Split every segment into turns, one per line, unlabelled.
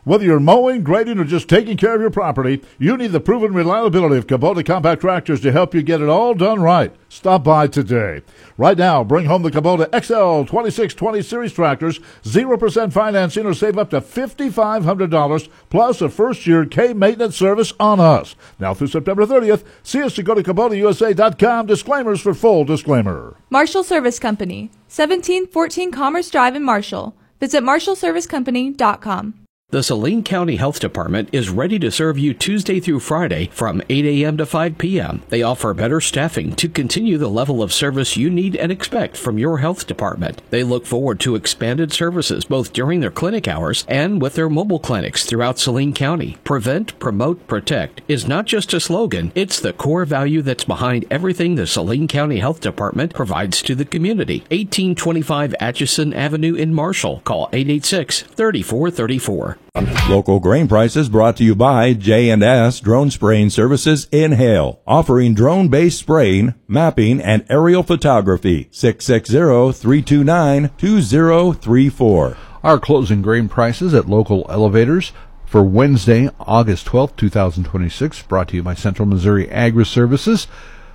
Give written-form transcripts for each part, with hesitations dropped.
Whether you're mowing, grading, or just taking care of your property, you need the proven reliability of Kubota compact tractors to help you get it all done right. Stop by today. Right now, bring home the Kubota XL 2620 Series tractors, 0% financing, or save up to $5,500 plus a first-year K-maintenance service on us. Now through September 30th, see us to go to KubotaUSA.com. Disclaimers for full disclaimer.
Marshall Service Company, 1714 Commerce Drive in Marshall. Visit marshallservicecompany.com.
The Saline County Health Department is ready to serve you Tuesday through Friday from 8 a.m. to 5 p.m. They offer better staffing to continue the level of service you need and expect from your health department. They look forward to expanded services both during their clinic hours and with their mobile clinics throughout Saline County. Prevent, promote, protect is not just a slogan, it's the core value that's behind everything the Saline County Health Department provides to the community. 1825 Atchison Avenue in Marshall. Call 886-3434.
Local grain prices brought to you by J&S Drone Spraying Services in Hale, offering drone-based spraying, mapping, and aerial photography. 660-329-2034.
Our closing grain prices at local elevators for Wednesday, August 12th, 2026, brought to you by Central Missouri Agri-Services.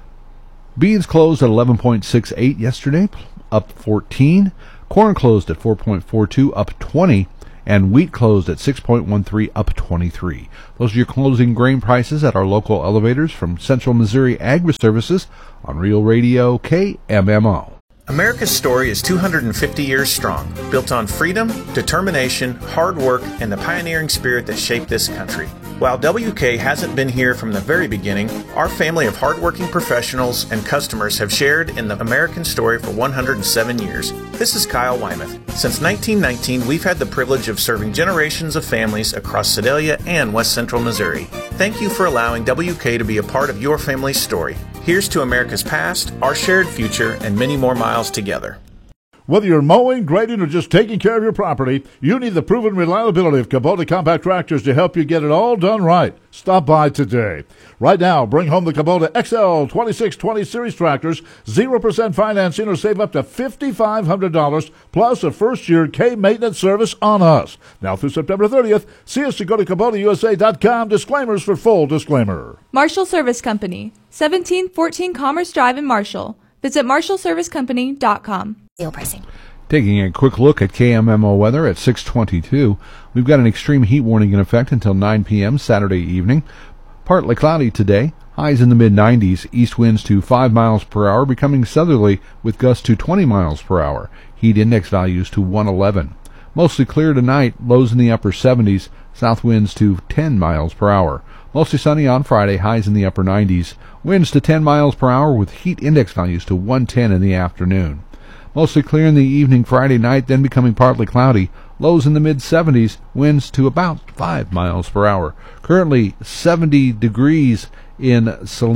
Beans closed at 11.68 yesterday, up 14. Corn closed at 4.42, up 20. And wheat closed at 6.13, up 23. Those are your closing grain prices at our local elevators from Central Missouri Agri-Services on Real Radio KMMO.
America's story is 250 years strong, built on freedom, determination, hard work, and the pioneering spirit that shaped this country. While WK hasn't been here from the very beginning, our family of hardworking professionals and customers have shared in the American story for 107 years. This is Kyle Wymuth. Since 1919, we've had the privilege of serving generations of families across Sedalia and West Central Missouri. Thank you for allowing WK to be a part of your family's story. Here's to America's past, our shared future, and many more miles together.
Whether you're mowing, grading, or just taking care of your property, you need the proven reliability of Kubota compact tractors to help you get it all done right. Stop by today. Right now, bring home the Kubota XL 2620 Series tractors, 0% financing, or save up to $5,500 plus a first-year K-maintenance service on us. Now through September 30th, see us to go to KubotaUSA.com. Disclaimers for full disclaimer.
Marshall Service Company, 1714 Commerce Drive in Marshall. Visit marshallservicecompany.com.
Pricing.
Taking a quick look at KMMO weather at 6:22. We've got an extreme heat warning in effect until 9 p.m. Saturday evening. Partly cloudy today. Highs in the mid-90s. East winds to 5 miles per hour, becoming southerly with gusts to 20 miles per hour. Heat index values to 111. Mostly clear tonight. Lows in the upper 70s. South winds to 10 miles per hour. Mostly sunny on Friday. Highs in the upper 90s. Winds to 10 miles per hour with heat index values to 110 in the afternoon. Mostly clear in the evening Friday night, then becoming partly cloudy. Lows in the mid-70s, winds to about 5 miles per hour. Currently 70 degrees in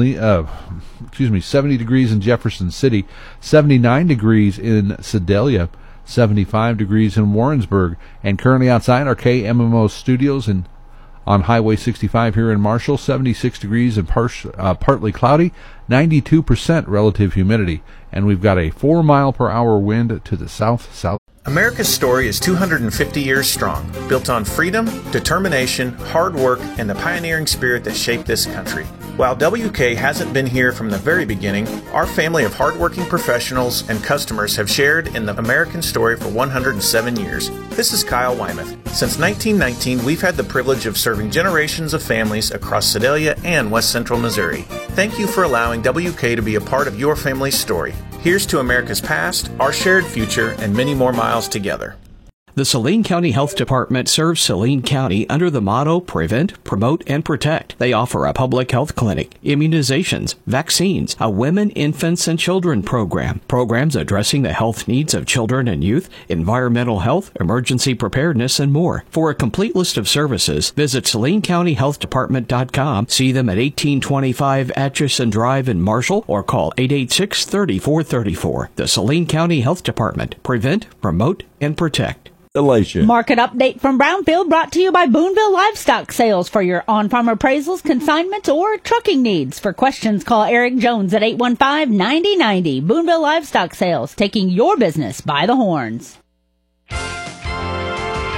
70 degrees in Jefferson City, 79 degrees in Sedalia, 75 degrees in Warrensburg, and currently outside our KMMO studios on Highway 65 here in Marshall, 76 degrees and partly cloudy, 92% relative humidity, and we've got a 4 mile per hour wind to the south-south.
America's story is 250 years strong, built on freedom, determination, hard work, and the pioneering spirit that shaped this country. While WK hasn't been here from the very beginning, our family of hardworking professionals and customers have shared in the American story for 107 years. This is Kyle Wymuth. Since 1919, we've had the privilege of serving generations of families across Sedalia and West Central Missouri. Thank you for allowing WK to be a part of your family's story. Here's to America's past, our shared future, and many more miles together.
The Saline County Health Department serves Saline County under the motto Prevent, Promote, and Protect. They offer a public health clinic, immunizations, vaccines, a women, infants, and children program, programs addressing the health needs of children and youth, environmental health, emergency preparedness, and more. For a complete list of services, visit SalineCountyHealthDepartment.com, see them at 1825 Atchison Drive in Marshall, or call 886-3434. The Saline County Health Department. Prevent, Promote, and Protect.
Market update from Brownfield brought to you by Boonville Livestock Sales for your on-farm appraisals, consignments, or trucking needs. For questions, call Eric Jones at 815-9090. Boonville Livestock Sales, taking your business by the horns.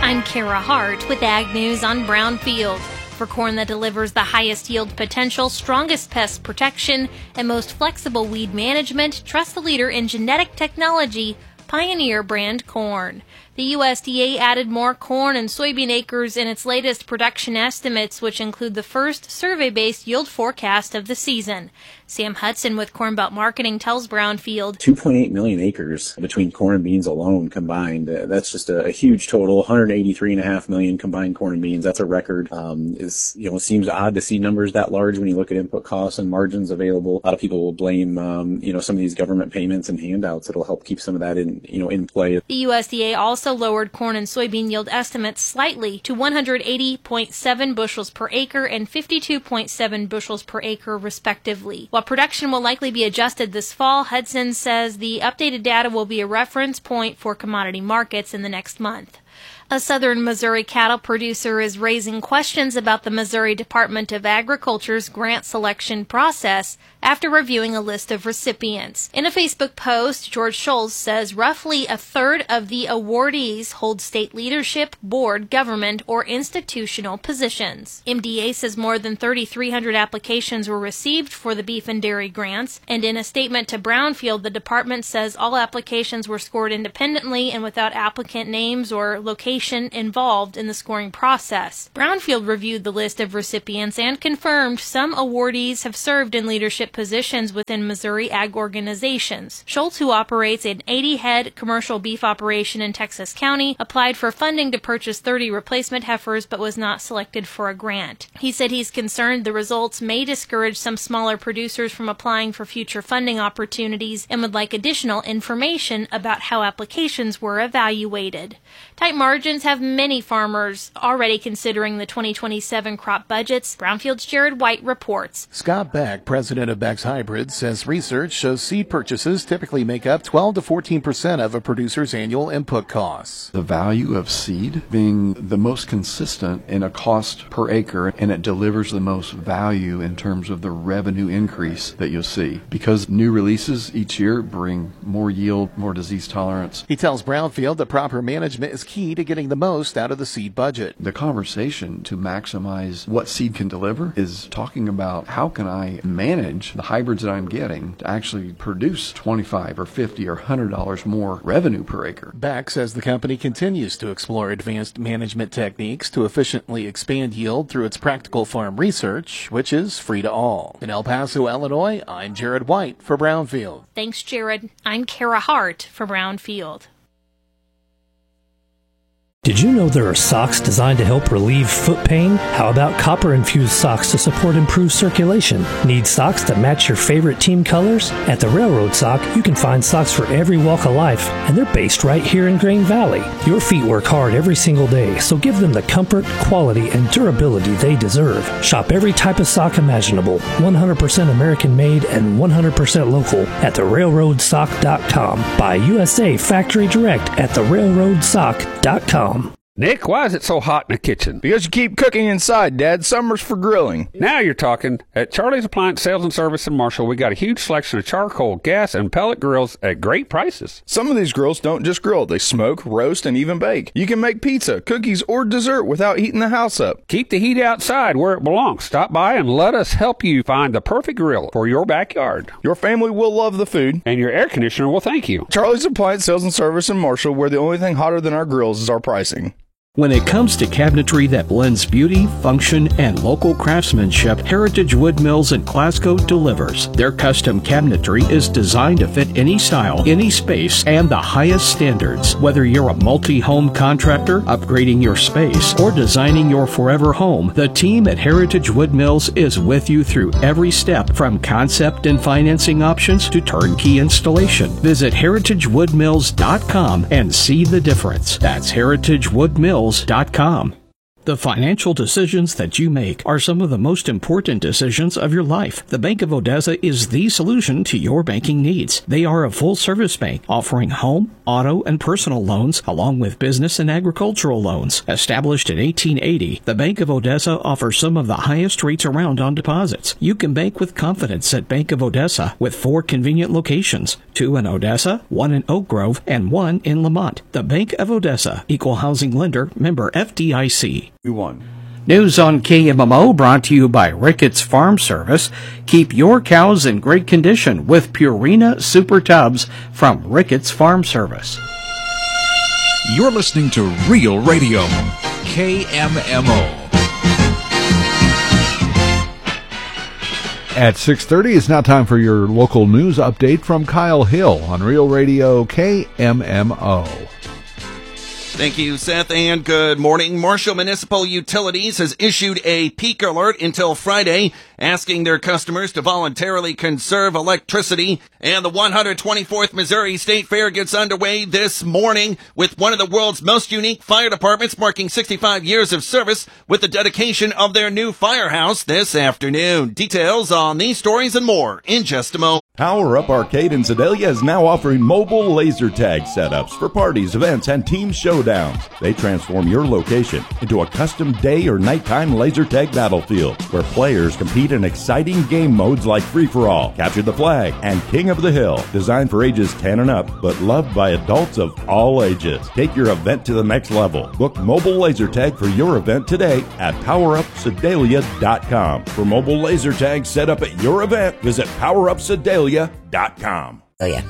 I'm Kara Hart with Ag News on Brownfield. For corn that delivers the highest yield potential, strongest pest protection, and most flexible weed management, trust the leader in genetic technology, Pioneer brand corn. The USDA added more corn and soybean acres in its latest production estimates, which include the first survey-based yield forecast of the season. Sam Hudson with Corn Belt Marketing tells Brownfield
2.8 million acres between corn and beans alone combined. That's just a huge total. 183.5 million combined corn and beans. That's a record. It seems odd to see numbers that large when you look at input costs and margins available. A lot of people will blame some of these government payments and handouts that'll help keep some of that in play.
The USDA also lowered corn and soybean yield estimates slightly to 180.7 bushels per acre and 52.7 bushels per acre, respectively. While production will likely be adjusted this fall, Hudson says the updated data will be a reference point for commodity markets in the next month. A southern Missouri cattle producer is raising questions about the Missouri Department of Agriculture's grant selection process after reviewing a list of recipients. In a Facebook post, George Schultz says roughly a third of the awardees hold state leadership, board, government, or institutional positions. MDA says more than 3,300 applications were received for the beef and dairy grants, and in a statement to Brownfield, the department says all applications were scored independently and without applicant names or location involved in the scoring process. Brownfield reviewed the list of recipients and confirmed some awardees have served in leadership positions within Missouri ag organizations. Schultz, who operates an 80-head commercial beef operation in Texas County, applied for funding to purchase 30 replacement heifers but was not selected for a grant. He said he's concerned the results may discourage some smaller producers from applying for future funding opportunities and would like additional information about how applications were evaluated. Tight margins have many farmers already considering the 2027 crop budgets. Brownfield's Jared White reports.
Scott Beck, president of Beck's Hybrids, says research shows seed purchases typically make up 12 to 14% of a producer's annual input costs.
The value of seed being the most consistent in a cost per acre, and it delivers the most value in terms of the revenue increase that you'll see. Because new releases each year bring more yield, more disease tolerance.
He tells Brownfield that proper management is key to getting the most out of the seed budget.
The conversation to maximize what seed can deliver is talking about how can I manage the hybrids that I'm getting to actually produce $25 or $50 or $100 more revenue per acre.
Beck says the company continues to explore advanced management techniques to efficiently expand yield through its practical farm research, which is free to all. In El Paso, Illinois, I'm Jared White for Brownfield.
Thanks, Jared. I'm Kara Hart for Brownfield.
Did you know there are socks designed to help relieve foot pain? How about copper-infused socks to support improved circulation? Need socks that match your favorite team colors? At the Railroad Sock, you can find socks for every walk of life, and they're based right here in Grain Valley. Your feet work hard every single day, so give them the comfort, quality, and durability they deserve. Shop every type of sock imaginable, 100% American-made and 100% local at therailroadsock.com. Buy USA Factory Direct at therailroadsock.com.
Nick, why is it so hot in the kitchen?
Because you keep cooking inside, Dad. Summer's for grilling.
Now you're talking. At Charlie's Appliance Sales and Service in Marshall, we got a huge selection of charcoal, gas, and pellet grills at great prices.
Some of these grills don't just grill. They smoke, roast, and even bake. You can make pizza, cookies, or dessert without heating the house up.
Keep the heat outside where it belongs. Stop by and let us help you find the perfect grill for your backyard.
Your family will love the food.
And your air conditioner will thank you.
Charlie's Appliance Sales and Service in Marshall, where the only thing hotter than our grills is our pricing.
When it comes to cabinetry that blends beauty, function, and local craftsmanship, Heritage Wood Mills in Glasgow delivers. Their custom cabinetry is designed to fit any style, any space, and the highest standards. Whether you're a multi-home contractor, upgrading your space, or designing your forever home, the team at Heritage Wood Mills is with you through every step, from concept and financing options to turnkey installation. Visit heritagewoodmills.com and see the difference. That's heritagewoodmills.com. The financial decisions that you make are some of the most important decisions of your life. The Bank of Odessa is the solution to your banking needs. They are a full-service bank offering home, auto, and personal loans along with business and agricultural loans. Established in 1880, the Bank of Odessa offers some of the highest rates around on deposits. You can bank with confidence at Bank of Odessa with 4 convenient locations, 2 in Odessa, 1 in Oak Grove, and 1 in Lamont. The Bank of Odessa, Equal Housing Lender, member FDIC. News on KMMO brought to you by Ricketts Farm Service. Keep your cows in great condition with Purina Super Tubs from Ricketts Farm Service.
You're listening to Real Radio, KMMO.
At 6:30, it's now time for your local news update from Kyle Hill on Real Radio KMMO.
Thank you, Seth, and good morning. Marshall Municipal Utilities has issued a peak alert until Friday, asking their customers to voluntarily conserve electricity. And the 124th Missouri State Fair gets underway this morning with one of the world's most unique fire departments marking 65 years of service with the dedication of their new firehouse this afternoon. Details on these stories and more in just a moment.
Power Up Arcade in Sedalia is now offering mobile laser tag setups for parties, events, and team showdowns. They transform your location into a custom day or nighttime laser tag battlefield where players compete in exciting game modes like Free-for-All, Capture the Flag, and King of the Hill. Designed for ages 10 and up, but loved by adults of all ages. Take your event to the next level. Book mobile laser tag for your event today at PowerUpSedalia.com. For mobile laser tag set up at your event, visit PowerUpSedalia.com.
Oh, yeah.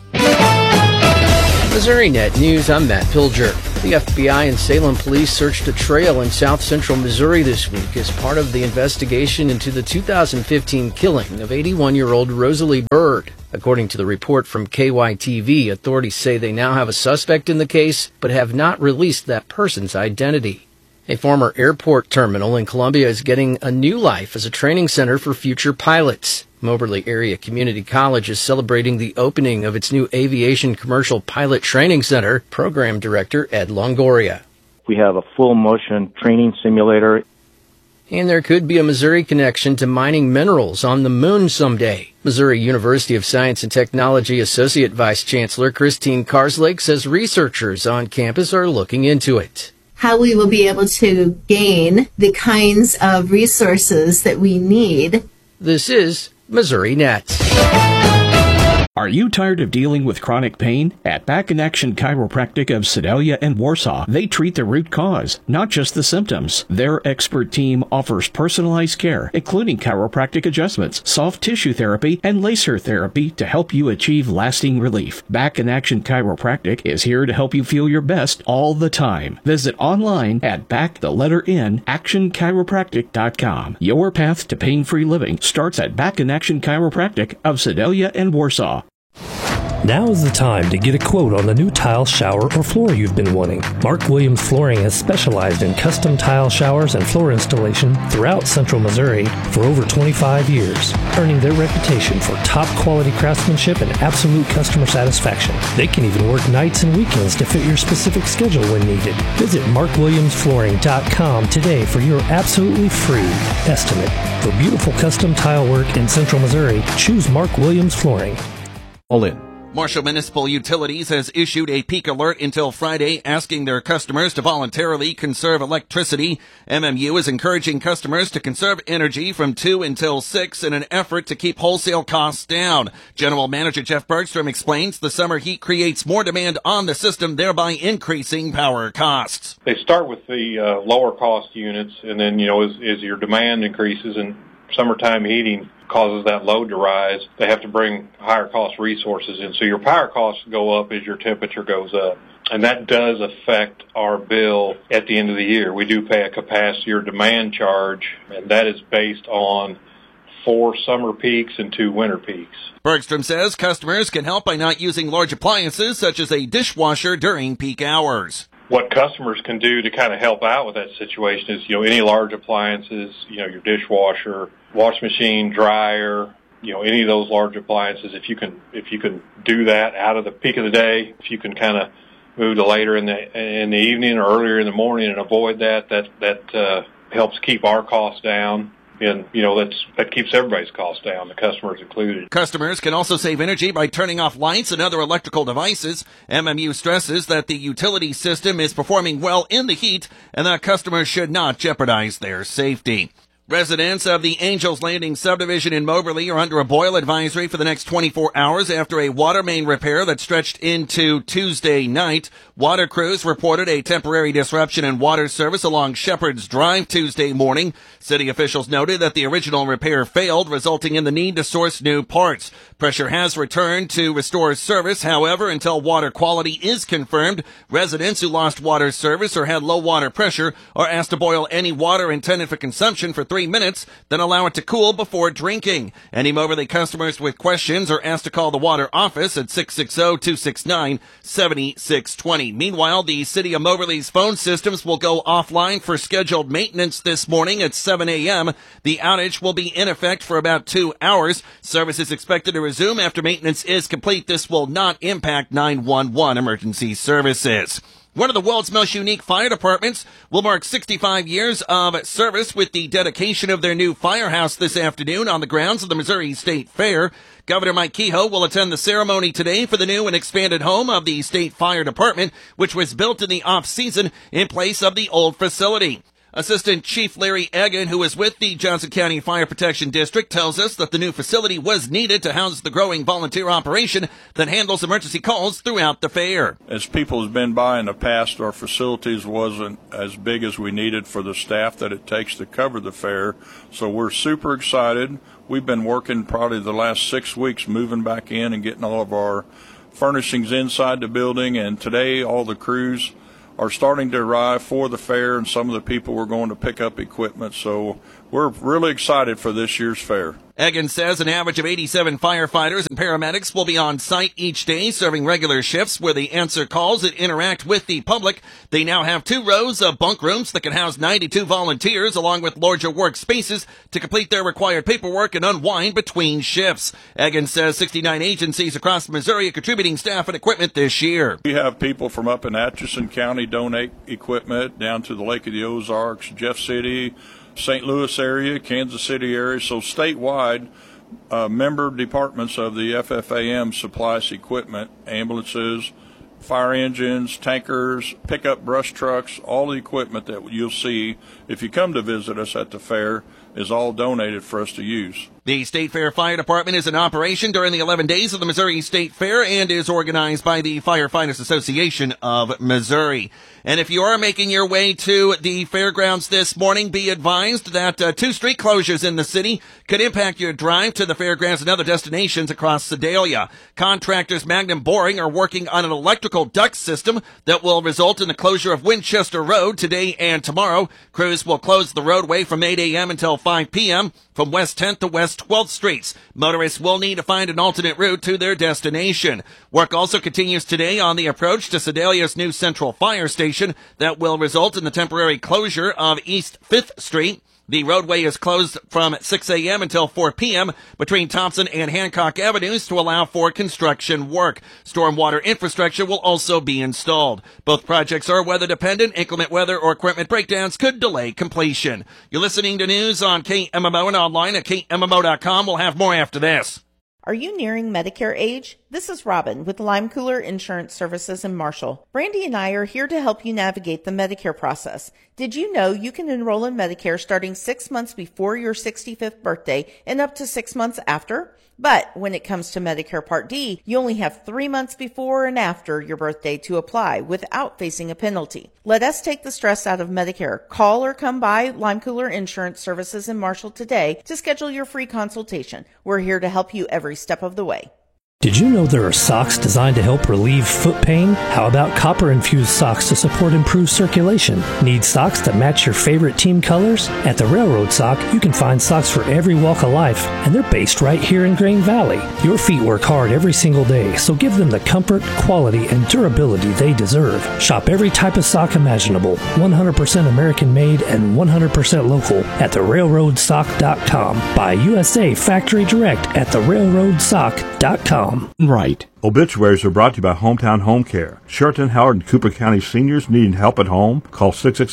Missouri Net News, I'm Matt Pilger. The FBI and Salem police searched a trail in south central Missouri this week as part of the investigation into the 2015 killing of 81-year-old Rosalie Byrd. According to the report from KYTV, authorities say they now have a suspect in the case, but have not released that person's identity. A former airport terminal in Columbia is getting a new life as a training center for future pilots. Moberly Area Community College is celebrating the opening of its new Aviation Commercial Pilot Training Center, Program Director Ed Longoria.
We have a full motion training simulator.
And there could be a Missouri connection to mining minerals on the moon someday. Missouri University of Science and Technology Associate Vice Chancellor Christine Karslake says researchers on campus are looking into it.
How we will be able to gain the kinds of resources that we need.
This is Missouri Net.
Are you tired of dealing with chronic pain? At Back in Action Chiropractic of Sedalia and Warsaw, they treat the root cause, not just the symptoms. Their expert team offers personalized care, including chiropractic adjustments, soft tissue therapy, and laser therapy to help you achieve lasting relief. Back in Action Chiropractic is here to help you feel your best all the time. Visit online at actionchiropractic.com. Your path to pain-free living starts at Back in Action Chiropractic of Sedalia and Warsaw.
Now is the time to get a quote on the new tile, shower, or floor you've been wanting. Mark Williams Flooring has specialized in custom tile showers and floor installation throughout central Missouri for over 25 years, earning their reputation for top quality craftsmanship and absolute customer satisfaction. They can even work nights and weekends to fit your specific schedule when needed. Visit markwilliamsflooring.com today for your absolutely free estimate. For beautiful custom tile work in central Missouri, choose Mark Williams Flooring.
All in.
Marshall Municipal Utilities has issued a peak alert until Friday, asking their customers to voluntarily conserve electricity. MMU is encouraging customers to conserve energy from 2 until 6 in an effort to keep wholesale costs down. General Manager Jeff Bergstrom explains the summer heat creates more demand on the system, thereby increasing power costs.
They start with the lower cost units, and then, as your demand increases and summertime heating causes that load to rise, they have to bring higher cost resources in. So your power costs go up as your temperature goes up. And that does affect our bill at the end of the year. We do pay a capacity or demand charge, and that is based on 4 summer peaks and 2 winter peaks.
Bergstrom says customers can help by not using large appliances such as a dishwasher during peak hours.
What customers can do to kind of help out with that situation is, any large appliances, your dishwasher, wash machine, dryer, any of those large appliances, if you can do that out of the peak of the day, if you can kind of move to later in the evening or earlier in the morning and avoid that helps keep our costs down. And, that keeps everybody's costs down, the customers included.
Customers can also save energy by turning off lights and other electrical devices. MMU stresses that the utility system is performing well in the heat and that customers should not jeopardize their safety. Residents of the Angels Landing subdivision in Moberly are under a boil advisory for the next 24 hours after a water main repair that stretched into Tuesday night. Water crews reported a temporary disruption in water service along Shepherd's Drive Tuesday morning. City officials noted that the original repair failed, resulting in the need to source new parts. Pressure has returned to restore service. However, until water quality is confirmed, residents who lost water service or had low water pressure are asked to boil any water intended for consumption for 3 minutes, then allow it to cool before drinking. Any Moberly customers with questions are asked to call the water office at 660-269-7620. Meanwhile, the City of Moberly's phone systems will go offline for scheduled maintenance this morning at 7 a.m. The outage will be in effect for about 2 hours. Service is expected to resume after maintenance is complete. This will not impact 911 emergency services. One of the world's most unique fire departments will mark 65 years of service with the dedication of their new firehouse this afternoon on the grounds of the Missouri State Fair. Governor Mike Kehoe will attend the ceremony today for the new and expanded home of the State Fire Department, which was built in the off-season in place of the old facility. Assistant Chief Larry Egan, who is with the Johnson County Fire Protection District, tells us that the new facility was needed to house the growing volunteer operation that handles emergency calls throughout the fair.
As people have been by in the past, our facilities wasn't as big as we needed for the staff that it takes to cover the fair, so we're super excited. We've been working probably the last 6 weeks moving back in and getting all of our furnishings inside the building, and today all the crews are starting to arrive for the fair, and some of the people were going to pick up equipment. So we're really excited for this year's fair.
Egan says an average of 87 firefighters and paramedics will be on site each day, serving regular shifts where they answer calls and interact with the public. They now have 2 rows of bunk rooms that can house 92 volunteers, along with larger workspaces to complete their required paperwork and unwind between shifts. Egan says 69 agencies across Missouri are contributing staff and equipment this year.
We have people from up in Atchison County donate equipment down to the Lake of the Ozarks, Jeff City, St. Louis area, Kansas City area. So statewide, member departments of the FFAM supply us equipment, ambulances, fire engines, tankers, pickup brush trucks. All the equipment that you'll see if you come to visit us at the fair is all donated for us to use.
The State Fair Fire Department is in operation during the 11 days of the Missouri State Fair and is organized by the Firefighters Association of Missouri. And if you are making your way to the fairgrounds this morning, be advised that 2 street closures in the city could impact your drive to the fairgrounds and other destinations across Sedalia. Contractors Magnum Boring are working on an electrical duct system that will result in the closure of Winchester Road today and tomorrow. Crews will close the roadway from 8 a.m. until 5 p.m. from West 10th to West 12th Streets. Motorists will need to find an alternate route to their destination. Work also continues today on the approach to Sedalia's new Central Fire Station that will result in the temporary closure of East 5th Street. The roadway is closed from 6 a.m. until 4 p.m. between Thompson and Hancock Avenues to allow for construction work. Stormwater infrastructure will also be installed. Both projects are weather dependent. Inclement weather or equipment breakdowns could delay completion. You're listening to news on KMMO and online at KMMO.com. We'll have more after this.
Are you nearing Medicare age? This is Robin with Lime Cooler Insurance Services in Marshall. Brandy and I are here to help you navigate the Medicare process. Did you know you can enroll in Medicare starting 6 months before your 65th birthday and up to 6 months after? But when it comes to Medicare Part D, you only have 3 months before and after your birthday to apply without facing a penalty. Let us take the stress out of Medicare. Call or come by Lime Cooler Insurance Services in Marshall today to schedule your free consultation. We're here to help you every step of the way.
Did you know there are socks designed to help relieve foot pain? How about copper-infused socks to support improved circulation? Need socks that match your favorite team colors? At the Railroad Sock, you can find socks for every walk of life, and they're based right here in Grain Valley. Your feet work hard every single day, so give them the comfort, quality, and durability they deserve. Shop every type of sock imaginable, 100% American-made and 100% local at therailroadsock.com. Buy USA Factory Direct at therailroadsock.com. KMMO.com.
Right.
Obituaries are brought to you by Hometown Home Care. Sheraton, Howard, and Cooper County seniors needing help at home? Call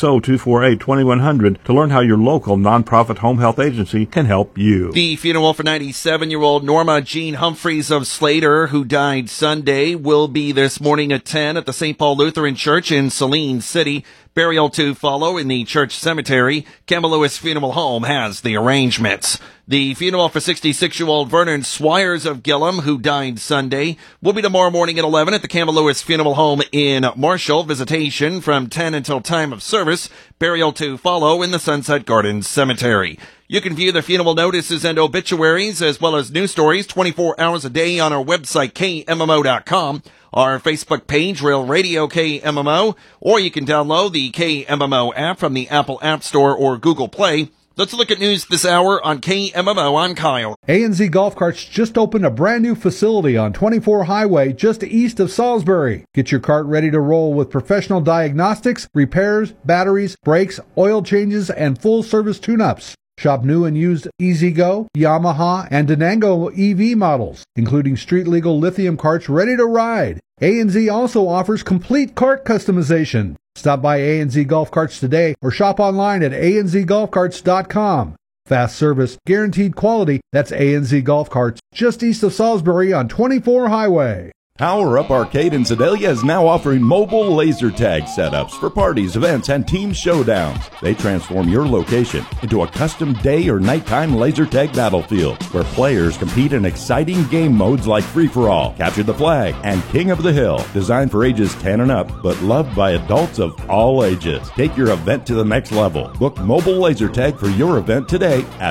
660-248-2100 to learn how your local nonprofit home health agency can help you.
The funeral for 97-year-old Norma Jean Humphreys of Slater, who died Sunday, will be this morning at 10 at the St. Paul Lutheran Church in Saline City. Burial to follow in the church cemetery. Campbell Lewis Funeral Home has the arrangements. The funeral for 66-year-old Vernon Swires of Gillum, who died Sunday, will be tomorrow morning at 11 at the Campbell Lewis Funeral Home in Marshall. Visitation from 10 until time of service. Burial to follow in the Sunset Gardens Cemetery. You can view the funeral notices and obituaries as well as news stories 24 hours a day on our website, KMMO.com. Our Facebook page, Real Radio KMMO, or you can download the KMMO app from the Apple App Store or Google Play. Let's look at news this hour on KMMO. I'm Kyle.
A&Z Golf Carts just opened a brand new facility on 24 Highway just east of Salisbury. Get your cart ready to roll with professional diagnostics, repairs, batteries, brakes, oil changes, and full service tune-ups. Shop new and used EasyGo, Yamaha, and Denango EV models, including street-legal lithium carts ready to ride. A&Z also offers complete cart customization. Stop by A&Z Golf Carts today or shop online at anzgolfcarts.com. Fast service, guaranteed quality. That's A&Z Golf Carts, just east of Salisbury on 24 Highway.
Power Up Arcade in Sedalia is now offering mobile laser tag setups for parties, events, and team showdowns. They transform your location into a custom day or nighttime laser tag battlefield where players compete in exciting game modes like Free-for-All, Capture the Flag, and King of the Hill. Designed for ages 10 and up, but loved by adults of all ages. Take your event to the next level. Book mobile laser tag for your event today at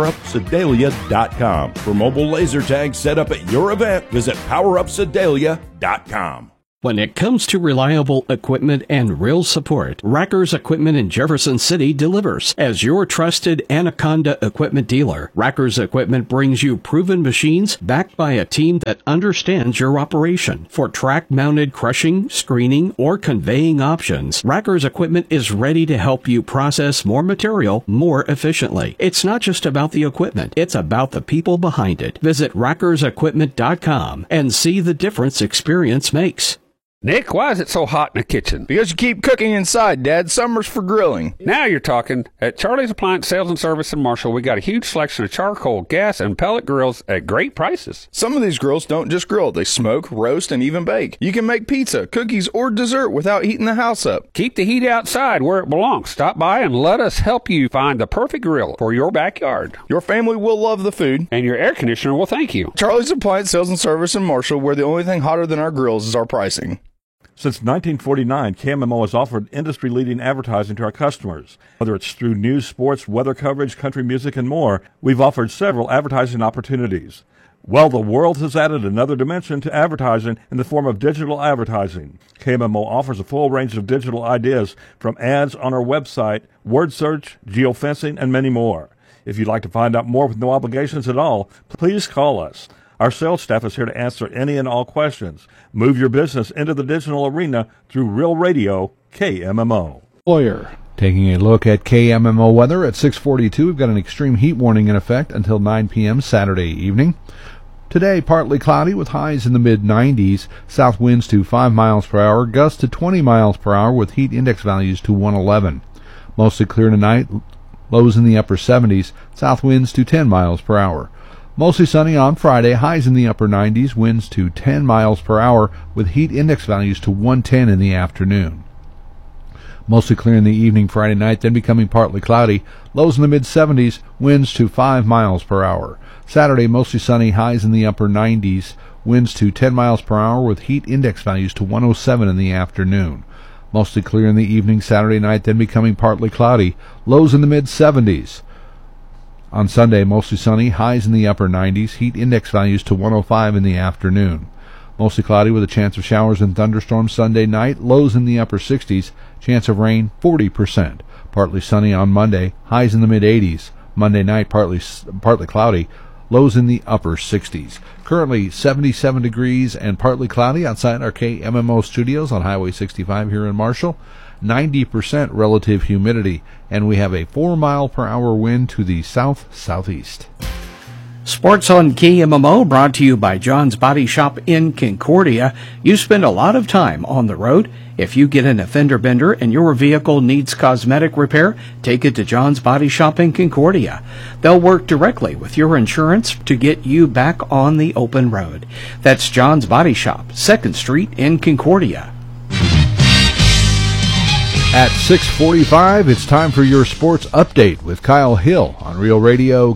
PowerUpSedalia.com. For mobile laser tag set up at your event, visit PowerUpSedalia.com.
When it comes to reliable equipment and real support, Racker's Equipment in Jefferson City delivers. As your trusted Anaconda equipment dealer, Racker's Equipment brings you proven machines backed by a team that understands your operation. For track-mounted crushing, screening, or conveying options, Racker's Equipment is ready to help you process more material more efficiently. It's not just about the equipment, it's about the people behind it. Visit rackersequipment.com and see the difference experience makes.
Nick, why is it so hot in the kitchen?
Because you keep cooking inside, Dad. Summer's for grilling.
Now you're talking. At Charlie's Appliance Sales and Service in Marshall, we got a huge selection of charcoal, gas, and pellet grills at great prices.
Some of these grills don't just grill. They smoke, roast, and even bake. You can make pizza, cookies, or dessert without heating the house up.
Keep the heat outside where it belongs. Stop by and let us help you find the perfect grill for your backyard.
Your family will love the food.
And your air conditioner will thank you.
Charlie's Appliance Sales and Service in Marshall, where the only thing hotter than our grills is our pricing.
Since 1949, KMMO has offered industry-leading advertising to our customers. Whether it's through news, sports, weather coverage, country music, and more, we've offered several advertising opportunities. Well, the world has added another dimension to advertising in the form of digital advertising. KMMO offers a full range of digital ideas from ads on our website, word search, geofencing, and many more. If you'd like to find out more with no obligations at all, please call us. Our sales staff is here to answer any and all questions. Move your business into the digital arena through Real Radio KMMO.
Lawyer. Taking a look at KMMO weather at 6:42. We've got an extreme heat warning in effect until 9 p.m. Saturday evening. Today, partly cloudy with highs in the mid-90s, south winds to 5 miles per hour, gusts to 20 miles per hour with heat index values to 111. Mostly clear tonight, lows in the upper 70s, south winds to 10 miles per hour. Mostly sunny on Friday, highs in the upper 90s, winds to 10 miles per hour with heat index values to 110 in the afternoon. Mostly clear in the evening Friday night, then becoming partly cloudy, lows in the mid-70s, winds to 5 miles per hour. Saturday, mostly sunny, highs in the upper 90s, winds to 10 miles per hour with heat index values to 107 in the afternoon. Mostly clear in the evening Saturday night, then becoming partly cloudy, lows in the mid-70s. On Sunday, mostly sunny, highs in the upper 90s, heat index values to 105 in the afternoon. Mostly cloudy with a chance of showers and thunderstorms Sunday night, lows in the upper 60s, chance of rain 40%. Partly sunny on Monday, highs in the mid-80s. Monday night, partly cloudy, lows in the upper 60s. Currently 77 degrees and partly cloudy outside our KMMO studios on Highway 65 here in Marshall. 90% relative humidity, and we have a 4 mile per hour wind to the south-southeast.
Sports on KMMO brought to you by John's Body Shop in Concordia. You spend a lot of time on the road. If you get in a fender bender and your vehicle needs cosmetic repair, take it to John's Body Shop in Concordia. They'll work directly with your insurance to get you back on the open road. That's John's Body Shop, 2nd Street in Concordia.
At 6:45, it's time for your sports update with Kyle Hill on Real Radio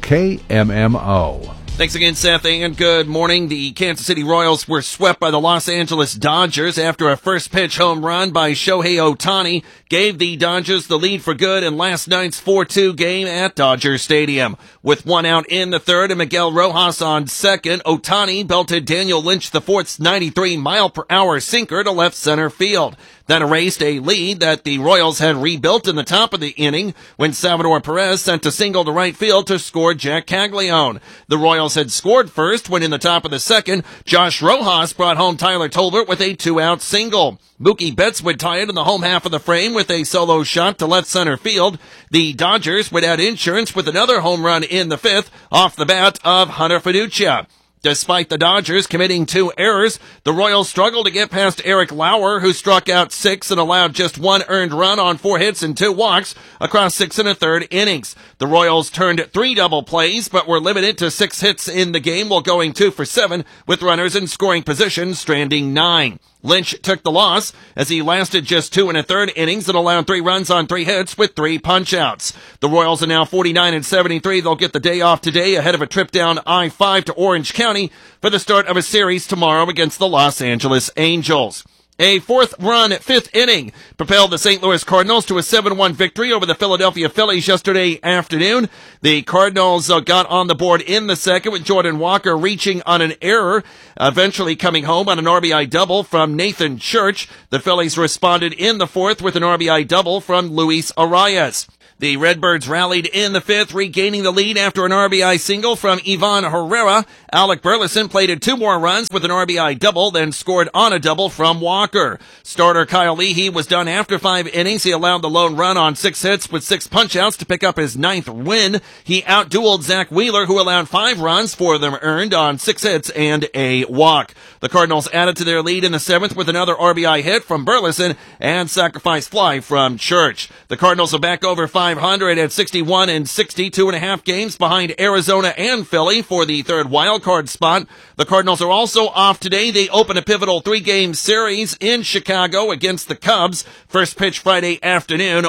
KMMO.
Thanks again, Seth, and good morning. The Kansas City Royals were swept by the Los Angeles Dodgers after a first-pitch home run by Shohei Ohtani gave the Dodgers the lead for good in last night's 4-2 game at Dodger Stadium. With one out in the third and Miguel Rojas on second, Ohtani belted Daniel Lynch IV's 93-mile-per-hour sinker to left center field. That erased a lead that the Royals had rebuilt in the top of the inning when Salvador Perez sent a single to right field to score Jack Caglione. The Royals had scored first when in the top of the second, Josh Rojas brought home Tyler Tolbert with a 2-out single. Mookie Betts would tie it in the home half of the frame with a solo shot to left center field. The Dodgers would add insurance with another home run in the fifth off the bat of Hunter Fiducia. Despite the Dodgers committing 2 errors, the Royals struggled to get past Eric Lauer, who struck out 6 and allowed just 1 earned run on 4 hits and 2 walks across 6 1/3 innings. The Royals turned 3 double plays, but were limited to 6 hits in the game while going 2 for 7, with runners in scoring position stranding 9. Lynch took the loss as he lasted just 2 1/3 innings and allowed 3 runs on 3 hits with 3 punch-outs. The Royals are now 49-73. They'll get the day off today ahead of a trip down I-5 to Orange County for the start of a series tomorrow against the Los Angeles Angels. A 4th-run 5th inning propelled the St. Louis Cardinals to a 7-1 victory over the Philadelphia Phillies yesterday afternoon. The Cardinals got on the board in the second with Jordan Walker reaching on an error, eventually coming home on an RBI double from Nathan Church. The Phillies responded in the 4th with an RBI double from Luis Arias. The Redbirds rallied in the 5th, regaining the lead after an RBI single from Ivan Herrera. Alec Burleson plated 2 more runs with an RBI double, then scored on a double from Walker. Starter Kyle Leahy was done after 5 innings. He allowed the lone run on 6 hits with 6 punch-outs to pick up his 9th win. He outdueled Zach Wheeler, who allowed 5 runs, 4 of them earned on 6 hits and a walk. The Cardinals added to their lead in the 7th with another RBI hit from Burleson and sacrifice fly from Church. The Cardinals are back over 500 at 61-60, 2.5 games behind Arizona and Philly for the 3rd wild card spot. The Cardinals are also off today. They open a pivotal 3-game series in Chicago against the Cubs. First pitch Friday afternoon,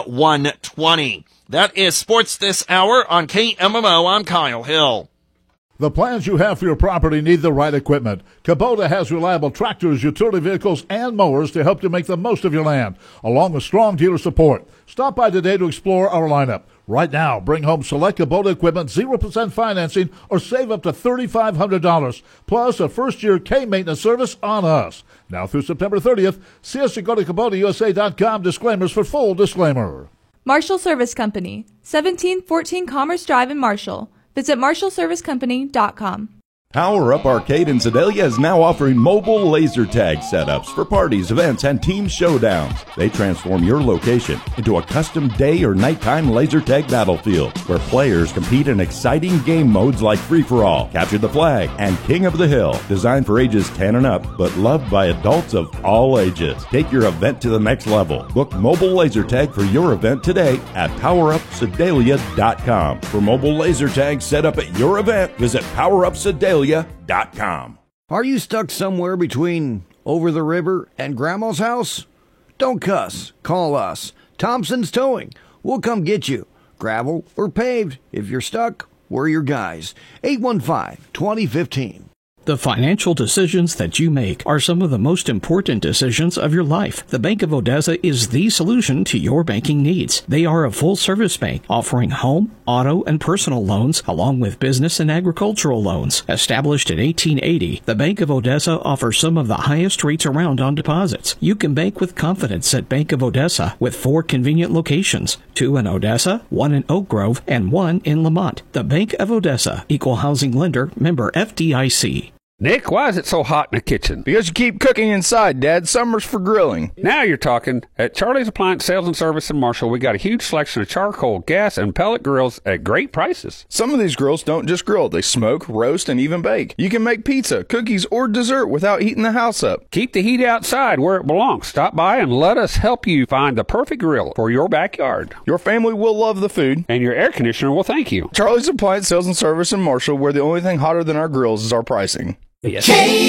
1:20. That is sports this hour on KMMO. I'm Kyle Hill.
The plans you have for your property need the right equipment. Kubota has reliable tractors, utility vehicles, and mowers to help you make the most of your land, along with strong dealer support. Stop by today to explore our lineup. Right now, bring home select Kubota equipment, 0% financing, or save up to $3,500, plus a first-year K-maintenance service on us. Now through September 30th, see us at go to KubotaUSA.com. Disclaimers for full disclaimer.
Marshall Service Company, 1714 Commerce Drive in Marshall. Visit MarshallServiceCompany.com.
Power Up Arcade in Sedalia is now offering mobile laser tag setups for parties, events, and team showdowns. They transform your location into a custom day or nighttime laser tag battlefield where players compete in exciting game modes like Free-for-All, Capture the Flag, and King of the Hill. Designed for ages 10 and up, but loved by adults of all ages. Take your event to the next level. Book mobile laser tag for your event today at PowerUpSedalia.com. For mobile laser tags set up at your event, visit PowerUpSedalia.com.
Are you stuck somewhere between over the river and Grandma's house? Don't cuss. Call us. Thompson's Towing. We'll come get you. Gravel or paved. If you're stuck, we're your guys. 815-2015.
The financial decisions that you make are some of the most important decisions of your life. The Bank of Odessa is the solution to your banking needs. They are a full-service bank offering home, auto, and personal loans along with business and agricultural loans. Established in 1880, the Bank of Odessa offers some of the highest rates around on deposits. You can bank with confidence at Bank of Odessa with 4 convenient locations, 2 in Odessa, 1 in Oak Grove, and 1 in Lamont. The Bank of Odessa, Equal Housing Lender, member FDIC.
Nick, why is it so hot in the kitchen?
Because you keep cooking inside, Dad. Summer's for grilling.
Now you're talking. At Charlie's Appliance Sales and Service in Marshall, we got a huge selection of charcoal, gas, and pellet grills at great prices.
Some of these grills don't just grill. They smoke, roast, and even bake. You can make pizza, cookies, or dessert without heating the house up.
Keep the heat outside where it belongs. Stop by and let us help you find the perfect grill for your backyard.
Your family will love the food.
And your air conditioner will thank you.
Charlie's Appliance Sales and Service in Marshall, where the only thing hotter than our grills is our pricing.
Yes.